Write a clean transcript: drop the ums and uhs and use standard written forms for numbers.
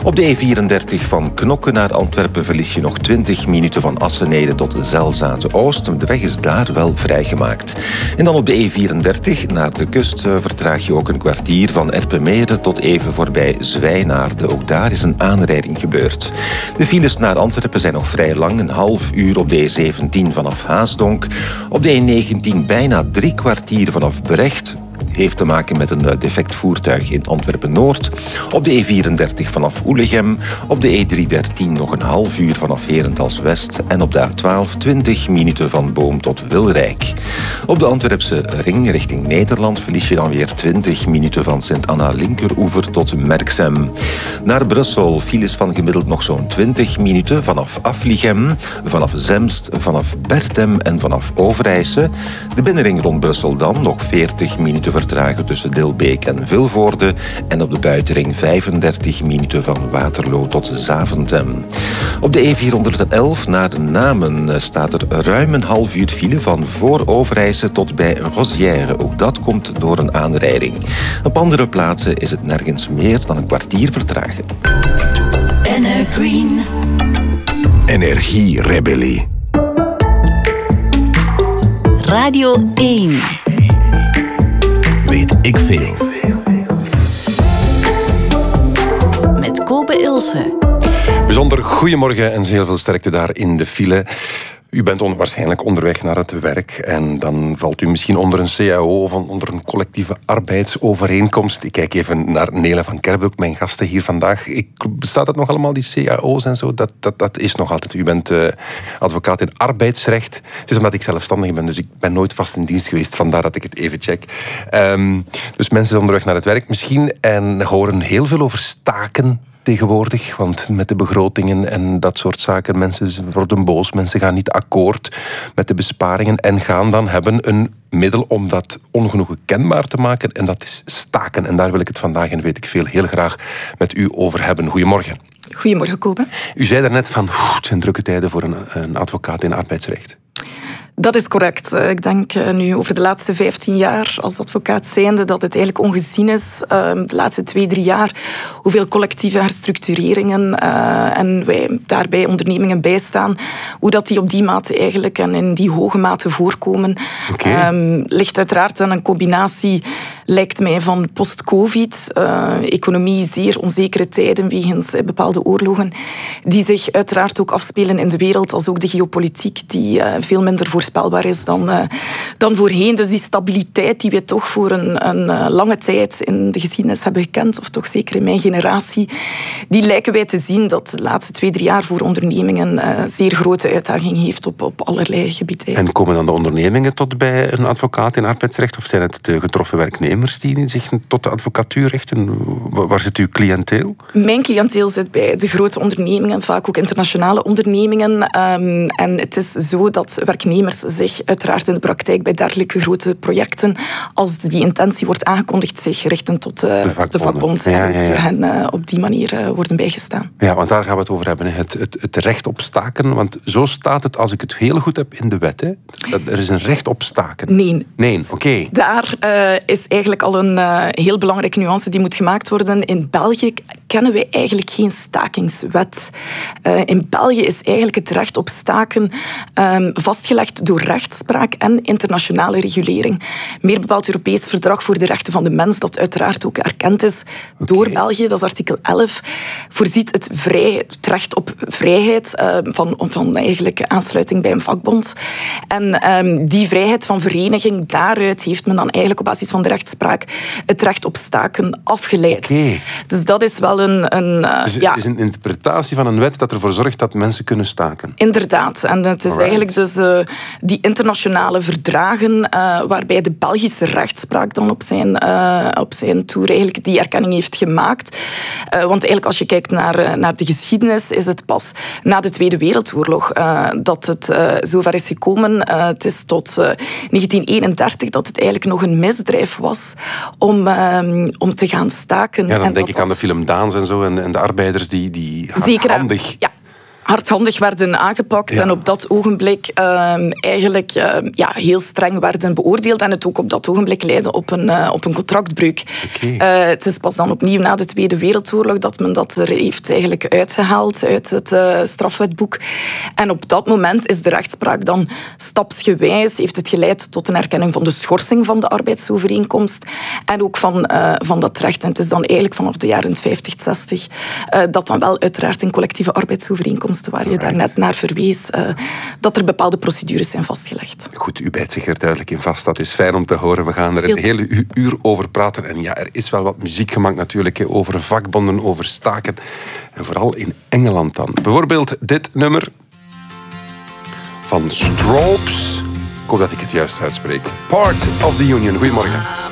Op de E34 van Knokke naar Antwerpen verlies je nog 20 minuten van Assenede tot Zelzate-Oost. De weg is daar wel vrijgemaakt. En dan op de E34 naar de kust vertraag je ook een kwartier van Erpenmeren tot even voorbij Zwijnaarden. Ook daar is een aanrijding gebeurd. De files naar Antwerpen zijn nog vrij lang. Een half uur op de E17 vanaf Haasdonk. Op de E19 bijna 3 kwartier vanaf Brecht. Heeft te maken met een defect voertuig in Antwerpen-Noord. Op de E34 vanaf Oelegem. Op de E313 nog een half uur vanaf Herentals-West. En op de A12 20 minuten van Boom tot Wilrijk. Op de Antwerpse ring richting Nederland verlies je dan weer 20 minuten van Sint-Anna-Linkeroever tot Merksem. Naar Brussel files van gemiddeld nog zo'n 20 minuten vanaf Aflichem, vanaf Zemst, vanaf Bertem en vanaf Overijse. De binnenring rond Brussel dan nog 40 minuten vertragen tussen Dilbeek en Vilvoorde en op de buitenring 35 minuten van Waterloo tot Zaventem. Op de E411 naar Namen staat er ruim een half uur file van voor Overijse tot bij Rosière. Ook dat komt door een aanrijding. Op andere plaatsen is het nergens meer dan een kwartier vertragen. Green. Energierebellie. Radio 1. Weet ik veel. Met Kobe Ilse. Bijzonder goedemorgen en heel veel sterkte daar in de file. U bent waarschijnlijk onderweg naar het werk en dan valt u misschien onder een CAO of onder een collectieve arbeidsovereenkomst. Ik kijk even naar Nele van Kerbroek, mijn gasten hier vandaag. Bestaat dat nog allemaal, die CAO's en zo? Dat is nog altijd. U bent advocaat in arbeidsrecht. Het is omdat ik zelfstandig ben, dus ik ben nooit vast in dienst geweest. Vandaar dat ik het even check. Dus mensen zijn onderweg naar het werk misschien en horen heel veel over staken tegenwoordig, want met de begrotingen en dat soort zaken, mensen worden boos, mensen gaan niet akkoord met de besparingen en gaan dan hebben een middel om dat ongenoegen kenbaar te maken en dat is staken. En daar wil ik het vandaag en weet ik veel heel graag met u over hebben. Goedemorgen. Goedemorgen, Kobe. U zei daarnet van, het zijn drukke tijden voor een advocaat in arbeidsrecht. Dat is correct. Ik denk nu over de laatste 15 jaar als advocaat zijnde dat het eigenlijk ongezien is, de laatste 2-3 jaar, hoeveel collectieve herstructureringen en wij daarbij ondernemingen bijstaan, hoe dat die op die mate eigenlijk en in die hoge mate voorkomen. Ligt uiteraard aan een combinatie, lijkt mij, van post-covid, economie, zeer onzekere tijden wegens bepaalde oorlogen, die zich uiteraard ook afspelen in de wereld, als ook de geopolitiek, die veel minder voorspelbaar is dan voorheen. Dus die stabiliteit die we toch voor een lange tijd in de geschiedenis hebben gekend, of toch zeker in mijn generatie, die lijken wij te zien dat de laatste 2-3 jaar voor ondernemingen zeer grote uitdaging heeft op allerlei gebieden. En komen dan de ondernemingen tot bij een advocaat in arbeidsrecht, of zijn het de getroffen werknemers die zich tot de advocatuur richten? Waar zit uw cliënteel? Mijn cliënteel zit bij de grote ondernemingen, vaak ook internationale ondernemingen. En het is zo dat werknemers zich uiteraard in de praktijk bij dergelijke grote projecten, als die intentie wordt aangekondigd, zich richten tot de vakbond en door hen op die manier worden bijgestaan. Ja, want daar gaan we het over hebben. Het recht op staken. Want zo staat het, als ik het heel goed heb, in de wet. Hè? Dat er is een recht op staken. Nee, oké. Daar is eigenlijk al een heel belangrijke nuance die moet gemaakt worden. In België kennen wij eigenlijk geen stakingswet. In België is eigenlijk het recht op staken vastgelegd door rechtspraak en internationale regulering. Meer bepaald Europees Verdrag voor de Rechten van de Mens, dat uiteraard ook erkend is door België, dat is artikel 11, voorziet het recht op vrijheid van eigenlijk aansluiting bij een vakbond. En die vrijheid van vereniging, daaruit heeft men dan eigenlijk op basis van de rechtspraak het recht op staken afgeleid. Dus dat is wel het is een interpretatie van een wet dat ervoor zorgt dat mensen kunnen staken. Inderdaad. En het is eigenlijk dus die internationale verdragen waarbij de Belgische rechtspraak dan op zijn toer eigenlijk die erkenning heeft gemaakt. Want eigenlijk als je kijkt naar de geschiedenis, is het pas na de Tweede Wereldoorlog dat het zover is gekomen. Het is tot 1931 dat het eigenlijk nog een misdrijf was om te gaan staken. Ja, dan denk ik aan de film Daans en zo en de arbeiders die zeker handig hardhandig werden aangepakt en op dat ogenblik eigenlijk heel streng werden beoordeeld en het ook op dat ogenblik leidde op een contractbreuk. Het is pas dan opnieuw na de Tweede Wereldoorlog dat men dat er heeft eigenlijk uitgehaald uit het strafwetboek. En op dat moment is de rechtspraak dan stapsgewijs, heeft het geleid tot een erkenning van de schorsing van de arbeidsovereenkomst en ook van dat recht. En het is dan eigenlijk vanaf de jaren 50, 60 dat dan wel uiteraard in collectieve arbeidsovereenkomsten, waar je daarnet naar verwees, dat er bepaalde procedures zijn vastgelegd. Goed, u bijt zich er duidelijk in vast. Dat is fijn om te horen. We gaan er een hele uur over praten. En ja, er is wel wat muziek gemaakt natuurlijk, over vakbonden, over staken. En vooral in Engeland dan. Bijvoorbeeld dit nummer van Stropes. Ik hoop dat ik het juist uitspreek. Part of the Union. Goedemorgen.